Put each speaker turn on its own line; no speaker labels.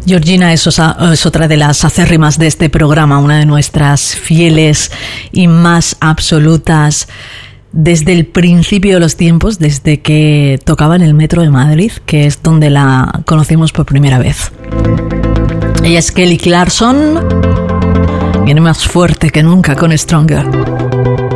Georgina es otra de las acérrimas de este programa, una de nuestras fieles y más absolutas desde el principio de los tiempos, desde que tocaba en el Metro de Madrid, que es donde la conocimos por primera vez. Ella es Kelly Clarkson, viene más fuerte que nunca con Stronger.